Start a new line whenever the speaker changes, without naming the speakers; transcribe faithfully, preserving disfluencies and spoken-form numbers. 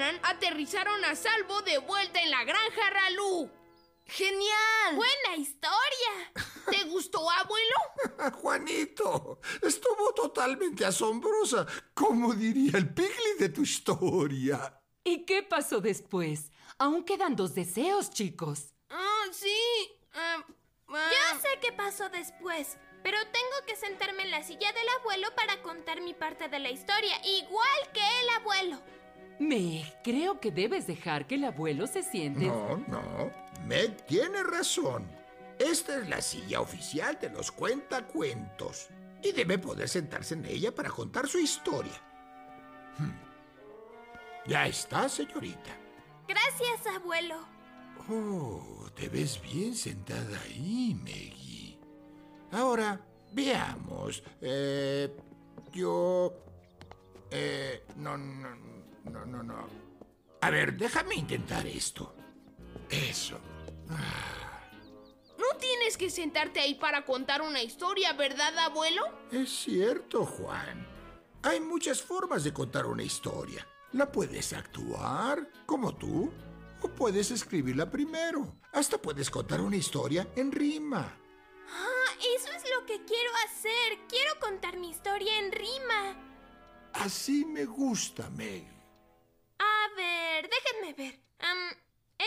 Fran aterrizaron a salvo de vuelta en la granja Ralú. ¡Genial!
¡Buena historia!
¿Te gustó, abuelo?
Juanito, estuvo totalmente asombrosa. ¿Cómo diría el Pigli de tu historia?
¿Y qué pasó después? Aún quedan dos deseos, chicos.
Ah, sí. Ah, ah.
Yo sé qué pasó después, pero tengo que sentarme en la silla del abuelo para contar mi parte de la historia, igual que el abuelo.
Meg, creo que debes dejar que el abuelo se siente.
No, no. Meg tiene razón. Esta es la silla oficial de los cuentacuentos y debe poder sentarse en ella para contar su historia. Hmm. Ya está, señorita.
Gracias, abuelo.
Oh, te ves bien sentada ahí, Meggy. Ahora, veamos. Eh, yo... Eh, no, no, no, no, no. A ver, déjame intentar esto. Eso. Ah.
No tienes que sentarte ahí para contar una historia, ¿verdad, abuelo?
Es cierto, Juan. Hay muchas formas de contar una historia. La puedes actuar, como tú, o puedes escribirla primero. Hasta puedes contar una historia en rima.
Ah, eso es lo que quiero hacer. Quiero contar mi historia en rima.
Así me gusta, Meg.
A ver, déjenme ver.